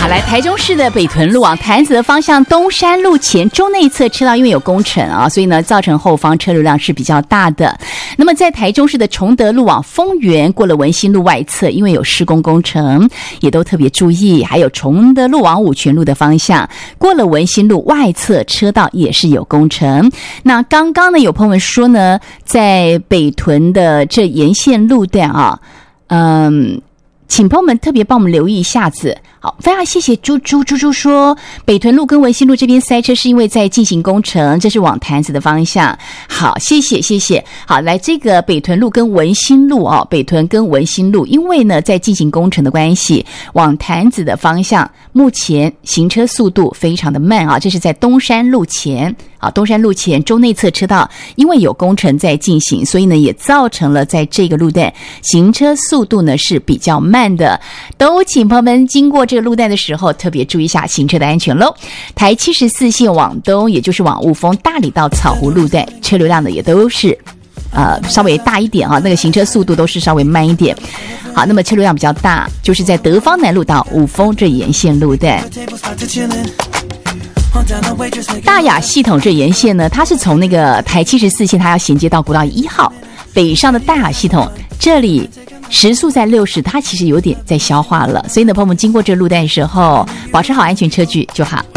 来台中市的北屯路往潭子的方向东山路前中内侧车道因为有工程啊，所以呢造成后方车流量是比较大的。那么在台中市的崇德路往丰原过了文心路外侧因为有施工工程，也都特别注意。还有崇德路往五权路的方向过了文心路外侧车道也是有工程。那刚刚呢有朋友们说呢，在北屯的这沿线路段啊，请朋友们特别帮我们留意一下子。好，非常谢谢猪说，北屯路跟文心路这边塞车是因为在进行工程，这是往潭子的方向。好，谢谢。好，来这个北屯路跟文心路哦，北屯跟文心路，因为呢在进行工程的关系，往潭子的方向目前行车速度非常的慢啊，这是在东山路前。好，东山路前中内侧车道因为有工程在进行，所以呢也造成了在这个路段行车速度呢是比较慢的，都请朋友们经过这个路段的时候特别注意一下行车的安全咯。台74线往东，也就是往雾峰大里到草湖路段，车流量呢也都是稍微大一点啊，那个行车速度都是稍微慢一点。好，那么车流量比较大，就是在德芳南路到雾峰这沿线路段。大雅系统这沿线呢，它是从那个台74线，它要衔接到国道1号北上的大雅系统，这里时速在60，它其实有点在消化了，所以呢，朋友们经过这路段的时候，保持好安全车距就好。